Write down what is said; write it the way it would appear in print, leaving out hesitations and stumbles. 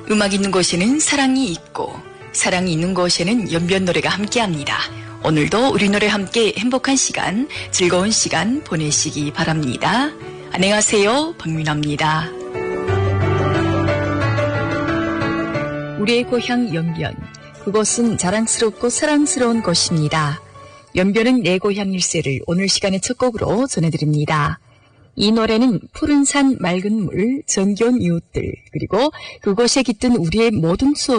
음악 있는 곳에는 사랑이 있고 사랑이 있는 곳에는 연변 노래가 함께합니다. 오늘도 우리 노래 함께 행복한 시간, 즐거운 시간 보내시기 바랍니다. 안녕하세요, 박민아입니다. 우리의 고향 연변, 그곳은 자랑스럽고 사랑스러운 곳입니다. 연변은 내 고향일세를 오늘 시간의 첫 곡으로 전해드립니다. 이 노래는 푸른 산, 맑은 물, 정겨운 이웃들, 그리고 그곳에 깃든 우리의 모든 수업